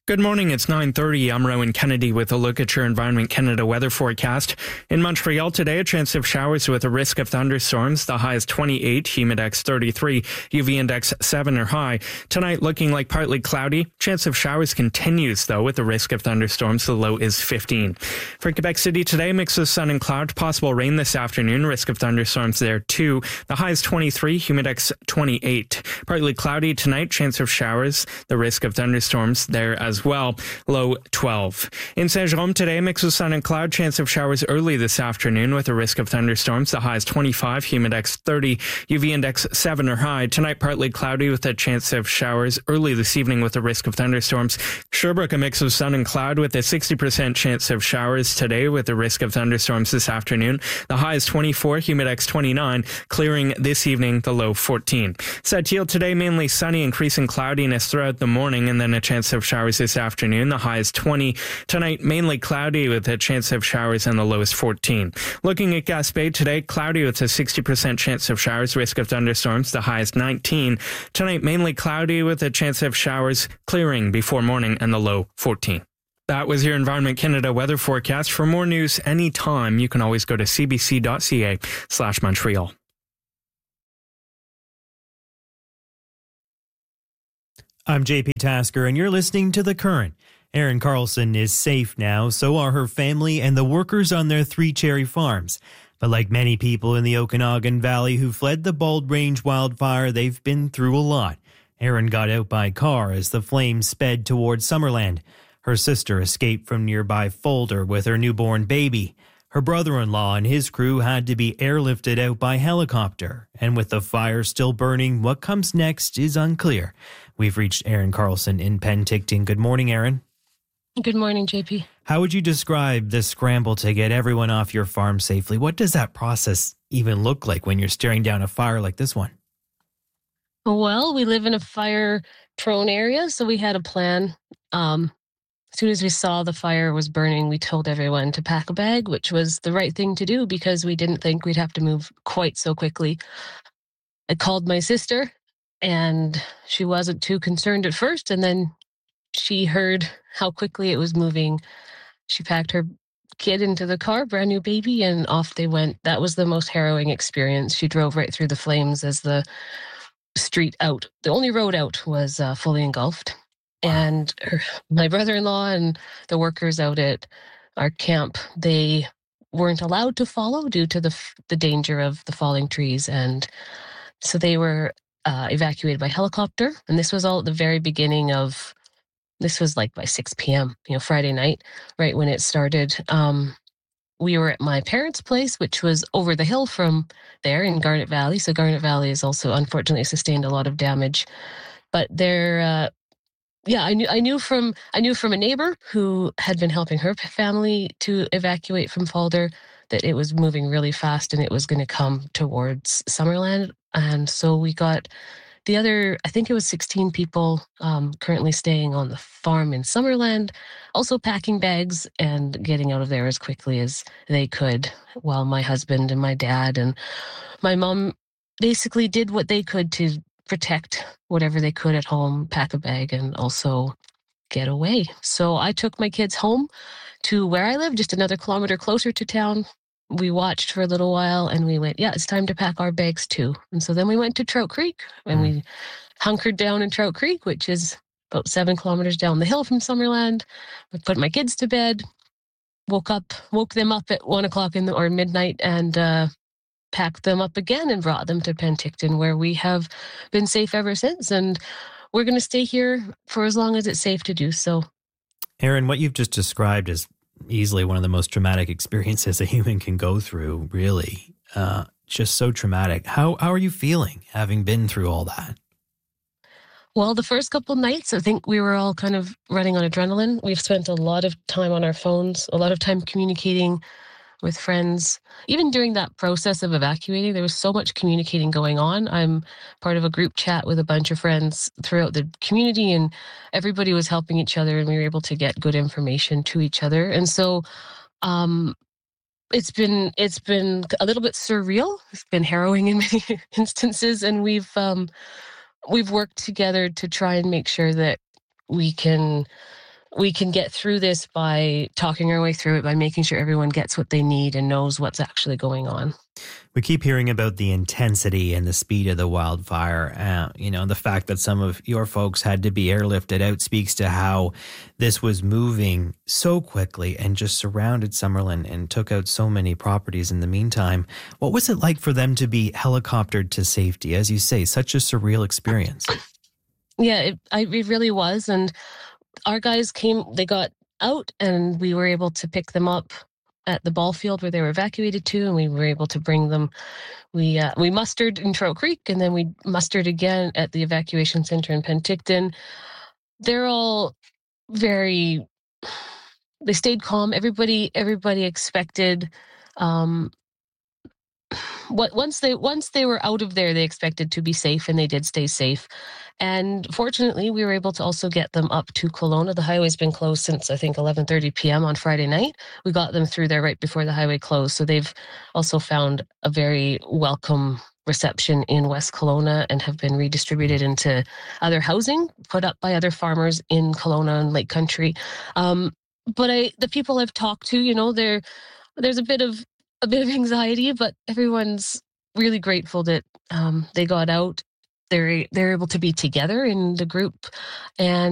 Good morning, it's 9:30. I'm Rowan Kennedy with a look at your Environment Canada weather forecast. In Montreal today, a chance of showers with a risk of thunderstorms. The high is 28, humidex 33, UV index 7 or high. Tonight looking like partly cloudy. Chance of showers continues though with a risk of thunderstorms. The low is 15. For Quebec City today, mix of sun and cloud. Possible rain this afternoon. Risk of thunderstorms there too. The high is 23, humidex 28. Partly cloudy tonight. Chance of showers. The risk of thunderstorms there as well. Low 12. In Saint-Jérôme today, mix of sun and cloud, chance of showers early this afternoon with a risk of thunderstorms. The high is 25, humidex 30, UV index 7 or high. Tonight, partly cloudy with a chance of showers early this evening with a risk of thunderstorms. Sherbrooke, a mix of sun and cloud with a 60% chance of showers today with a risk of thunderstorms this afternoon. The high is 24, humidex 29, clearing this evening, the low 14. Sept-Îles today, mainly sunny, increasing cloudiness throughout the morning, and then a chance of showers this afternoon. The high is 20. Tonight, mainly cloudy with a chance of showers, and the low is 14. Looking at Gaspé today, cloudy with a 60% chance of showers, risk of thunderstorms. The high is 19. Tonight, mainly cloudy with a chance of showers, clearing before morning, and the low 14. That was your Environment Canada weather forecast. For more news anytime, you can always go to cbc.ca/Montreal. I'm JP Tasker, and you're listening to The Current. Erin Carlson is safe now, so are her family and the workers on their Three Cherry Farms. But like many people in the Okanagan Valley who fled the Bald Range wildfire, they've been through a lot. Erin got out by car as the flames sped towards Summerland. Her sister escaped from nearby Folder with her newborn baby. Her brother-in-law and his crew had to be airlifted out by helicopter. And with the fire still burning, what comes next is unclear. We've reached Erin Carlson in Penticton. Good morning, Erin. Good morning, JP. How would you describe the scramble to get everyone off your farm safely? What does that process even look like when you're staring down a fire like this one? Well, we live in a fire-prone area, so we had a plan. As soon as we saw the fire was burning, we told everyone to pack a bag, which was the right thing to do because we didn't think we'd have to move quite so quickly. I called my sister, and she wasn't too concerned at first, and then she heard how quickly it was moving. She packed her kid into the car, brand new baby, and off they went. That was the most harrowing experience. She drove right through the flames as the street out, the only road out was fully engulfed. And my brother-in-law and the workers out at our camp, they weren't allowed to follow due to the danger of the falling trees. And so they were evacuated by helicopter. And this was all at the very beginning of, this was like by 6 p.m., Friday night, right when it started. We were at my parents' place, which was over the hill from there in Garnet Valley. So Garnet Valley has also unfortunately sustained a lot of damage. But there, I knew from a neighbor who had been helping her family to evacuate from Folder that it was moving really fast and it was going to come towards Summerland. And so we got the other, I think it was 16 people currently staying on the farm in Summerland, also packing bags and getting out of there as quickly as they could, while my husband and my dad and my mom basically did what they could to protect whatever they could at home, pack a bag, and also get away. So I took my kids home to where I live, just another kilometer closer to town. We watched for a little while and we went, it's time to pack our bags too. And so then we went to Trout Creek and we hunkered down in Trout Creek, which is about 7 kilometers down the hill from Summerland. I put my kids to bed, woke them up at 1 o'clock or midnight, and packed them up again and brought them to Penticton, where we have been safe ever since. And we're going to stay here for as long as it's safe to do so. Erin, what you've just described is easily one of the most traumatic experiences a human can go through, really. Just so traumatic. How are you feeling having been through all that? Well, the first couple of nights, I think we were all kind of running on adrenaline. We've spent a lot of time on our phones, a lot of time communicating with friends. Even during that process of evacuating, there was so much communicating going on. I'm part of a group chat with a bunch of friends throughout the community, and everybody was helping each other, and we were able to get good information to each other. And so it's been a little bit surreal. It's been harrowing in many instances, and we've worked together to try and make sure that we can we can get through this by talking our way through it, by making sure everyone gets what they need and knows what's actually going on. We keep hearing about the intensity and the speed of the wildfire. The fact that some of your folks had to be airlifted out speaks to how this was moving so quickly and just surrounded Summerlin and took out so many properties in the meantime. What was it like for them to be helicoptered to safety? As you say, such a surreal experience. Yeah, it really was. And our guys they got out, and we were able to pick them up at the ball field where they were evacuated to, and we were able to bring them. We mustered in Trout Creek, and then we mustered again at the evacuation center in Penticton. They're all they stayed calm. Everybody expected, once they were out of there, they expected to be safe, and they did stay safe. And fortunately, we were able to also get them up to Kelowna. The highway's been closed since, I think, 11:30 p.m. on Friday night. We got them through there right before the highway closed. So they've also found a very welcome reception in West Kelowna and have been redistributed into other housing put up by other farmers in Kelowna and Lake Country. But the people I've talked to, there's a bit of anxiety, but everyone's really grateful that they got out. They're able to be together in the group, and